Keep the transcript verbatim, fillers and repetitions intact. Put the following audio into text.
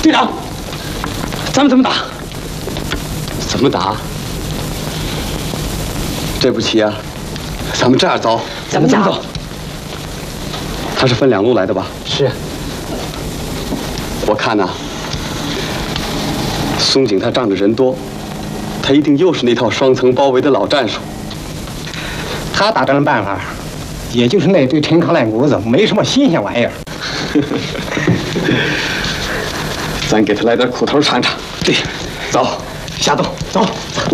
队长，咱们怎么打？怎么打？对不起啊，咱们这样走。 怎么走？ 他是分两路来的吧？ 是。 我看呐，松井他仗着人多，他一定又是那套双层包围的老战术。 他打仗的办法，也就是那堆陈炕烂谷子，没什么新鲜玩意儿。 咱给他来点苦头尝尝。对，走，下洞，走。走